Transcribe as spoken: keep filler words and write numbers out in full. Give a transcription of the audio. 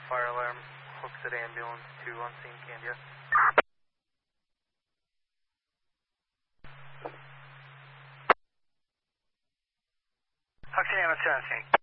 fire alarm. Hooksett ambulance to on scene, Candia. Hooksett ambulance to on scene.